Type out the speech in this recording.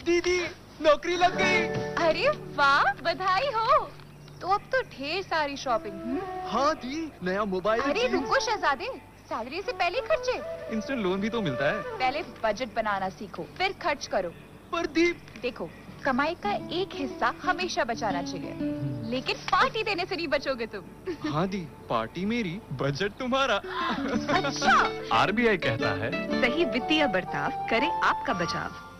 दीदी नौकरी लग गई। अरे वाह, बधाई हो। तो अब तो ढेर सारी शॉपिंग। हाँ दी, नया मोबाइल। अरे रुको शहजादे, सैलरी से पहले खर्चे। इंस्टेंट लोन भी तो मिलता है। पहले बजट बनाना सीखो, फिर खर्च करो। पर दी, देखो, कमाई का एक हिस्सा हमेशा बचाना चाहिए, लेकिन पार्टी देने से नहीं बचोगे तुम। हाँ दी, पार्टी मेरी, बजट तुम्हारा। अच्छा। आरबीआई कहता है, सही वित्तीय बर्ताव करे आपका बचाव।